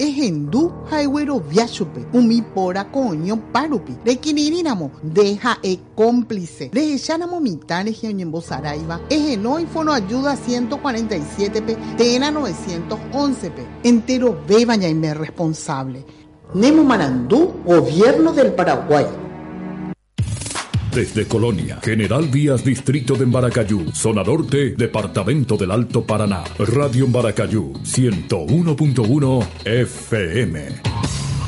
Ejendu Haiwero Viachupe, Umipora Coño Parupi, de Kiriramo, deja cómplice, de Echanamo Mitane Gionyembo Saraiva, Ejenoi Fono Ayuda 147p, Tena 911p, entero bebaña y me responsable. Nemo Marandú, Gobierno del Paraguay. Desde Colonia, General Vías, Distrito de Embaracayú, Zona Norte, Departamento del Alto Paraná. Radio Embaracayú, 101.1 FM.